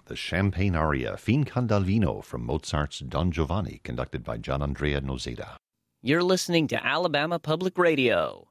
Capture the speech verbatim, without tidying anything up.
the Champagne aria Fin Candalvino from Mozart's Don Giovanni, conducted by Gianandrea Nozeda. You're listening to Alabama Public Radio.